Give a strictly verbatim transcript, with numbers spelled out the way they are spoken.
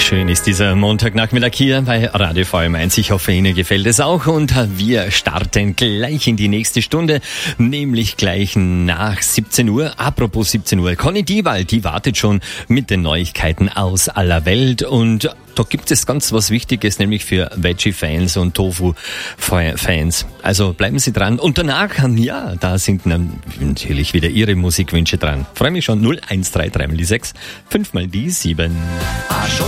Schön ist dieser Montagnachmittag hier bei Radio V M eins. Ich hoffe, Ihnen gefällt es auch. Und wir starten gleich in die nächste Stunde, nämlich gleich nach siebzehn Uhr. Apropos siebzehn Uhr, Conny Diewald, die wartet schon mit den Neuigkeiten aus aller Welt. Und da gibt es ganz was Wichtiges, nämlich für Veggie-Fans und Tofu-Fans. Also bleiben Sie dran. Und danach, ja, da sind natürlich wieder Ihre Musikwünsche dran. Freue mich schon. null eins drei drei mal die sechs, fünf mal die sieben. Ach, schon